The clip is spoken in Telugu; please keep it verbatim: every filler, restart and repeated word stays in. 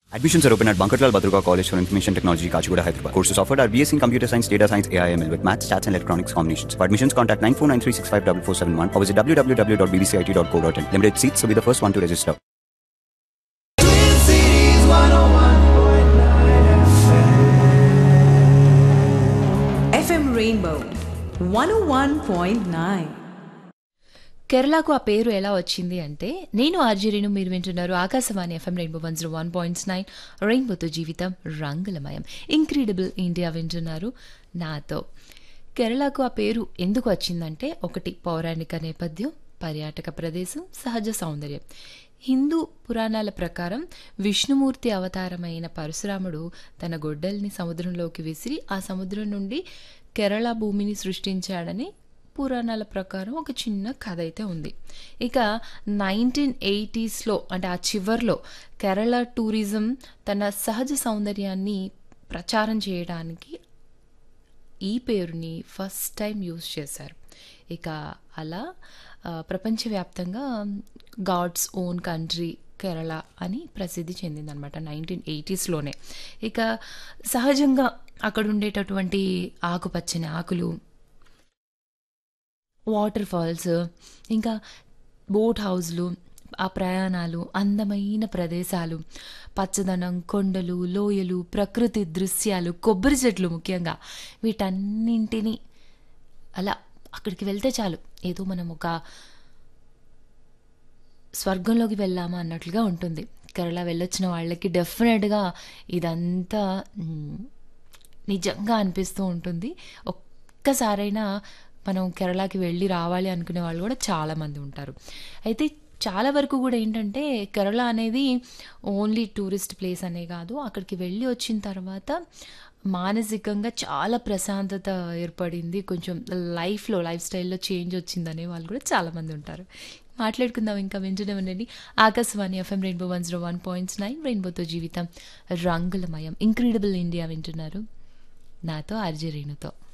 Admissions are open at Bankarlal Badruga College for Information Technology, Kachigura, Hyderabad. Courses offered are B S c in Computer Science, Data Science, A I M L with Maths, Stats and Electronics combinations. For admissions, contact nine four nine three six five four four seven one or visit w w w dot b b c i t dot co dot in. Limited seats, so be the first one to register. F M Rainbow one oh one point nine. కేరళకు ఆ పేరు ఎలా వచ్చింది అంటే, నేను ఆర్జరీను, మీరు వింటున్నారు Akashvani FM rainbow one zero one point nine. రెయిన్బోతో జీవితం రంగులమయం. ఇంక్రెడిబుల్ ఇండియా వింటున్నారు నాతో. కేరళకు ఆ పేరు ఎందుకు వచ్చిందంటే, ఒకటి పౌరాణిక నేపథ్యం, పర్యాటక ప్రదేశం, సహజ సౌందర్యం. హిందూ పురాణాల ప్రకారం విష్ణుమూర్తి అవతారమైన పరశురాముడు తన గొడ్డల్ని సముద్రంలోకి విసిరి ఆ సముద్రం నుండి కేరళ భూమిని సృష్టించాడని పురాణాల ప్రకారం ఒక చిన్న కథ అయితే ఉంది. ఇక నైన్టీన్ ఎయిటీస్లో అంటే ఆ చివర్లో కేరళ టూరిజం తన సహజ సౌందర్యాన్ని ప్రచారం చేయడానికి ఈ పేరుని ఫస్ట్ టైం యూజ్ చేశారు. ఇక అలా ప్రపంచవ్యాప్తంగా గాడ్స్ ఓన్ కంట్రీ కేరళ అని ప్రసిద్ధి చెందిందనమాట నైన్టీన్ ఎయిటీస్లోనే. ఇక సహజంగా అక్కడ ఉండేటటువంటి ఆకుపచ్చని ఆకులు, వాటర్ ఫాల్స్, ఇంకా బోట్ హౌస్లు, ఆ ప్రయాణాలు, అందమైన ప్రదేశాలు, పచ్చదనం, కొండలు, లోయలు, ప్రకృతి దృశ్యాలు, కొబ్బరి చెట్లు ముఖ్యంగా, వీటన్నింటినీ అలా అక్కడికి వెళ్తే చాలు ఏదో మనం ఒక స్వర్గంలోకి వెళ్ళామా అన్నట్లుగా ఉంటుంది. కేరళ వెళ్ళొచ్చిన వాళ్ళకి డెఫినెట్గా ఇదంతా నిజంగా అనిపిస్తూ ఉంటుంది. ఒక్కసారైనా మనం కేరళకి వెళ్ళి రావాలి అనుకునే వాళ్ళు కూడా చాలామంది ఉంటారు. అయితే చాలా వరకు కూడా ఏంటంటే, కేరళ అనేది ఓన్లీ టూరిస్ట్ ప్లేస్ అనే కాదు, అక్కడికి వెళ్ళి వచ్చిన తర్వాత మానసికంగా చాలా ప్రశాంతత ఏర్పడింది, కొంచెం లైఫ్లో లైఫ్ స్టైల్లో చేంజ్ వచ్చిందనే వాళ్ళు కూడా చాలామంది ఉంటారు. మాట్లాడుకుందాం ఇంకా, వింటూనే ఉండండి Akashvani FM rainbow one zero one point nine. రెయిన్బోతో జీవితం రంగులమయం. ఇంక్రెడిబుల్ ఇండియా వింటున్నారు నాతో ఆర్జే రేణుతో.